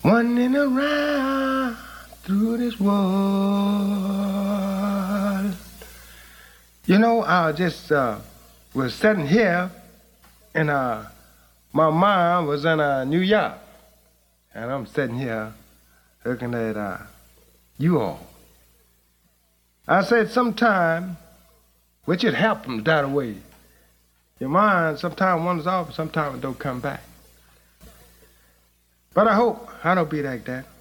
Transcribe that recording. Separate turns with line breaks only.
Running around through this world. You know, I just was sitting here, and my mom was in New York, and I'm sitting here looking at you all. I said, sometime, which it happens that way. Your mind sometimes wanders off, sometimes it don't come back. But I hope I don't be like that.